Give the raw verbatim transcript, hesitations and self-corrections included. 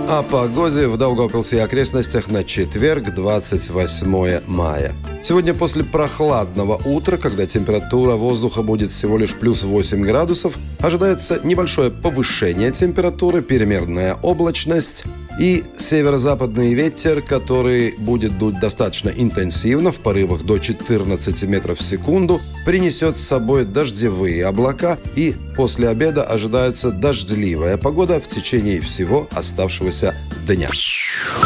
О погоде в Даугавпилсе и окрестностях на четверг, двадцать восьмое мая. Сегодня после прохладного утра, когда температура воздуха будет всего лишь плюс восемь градусов, ожидается небольшое повышение температуры, переменная облачность и северо-западный ветер, который будет дуть достаточно интенсивно, в порывах до четырнадцати метров в секунду, принесет с собой дождевые облака, и после обеда ожидается дождливая погода в течение всего оставшегося дня.